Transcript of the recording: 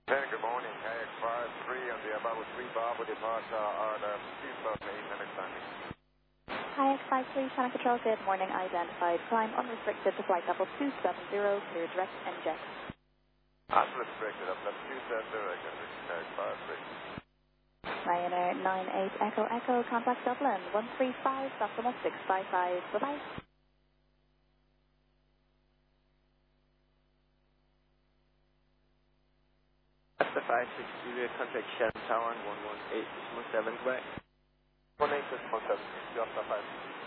Good morning. KX53 on the Ababu 3 bar with departure order 2:08 minutes landing. KX53, Channel Control, good morning. Identified. Climb unrestricted to flight level 270, clear direct NJ. Unrestricted, up level 270, again, this is KX53. Ryanair 98 Echo Echo, contact Dublin 135, Docomo 655. Bye-bye. After 560, contact Sharon Tower 118.7, Quebec. 186.7, you after 5.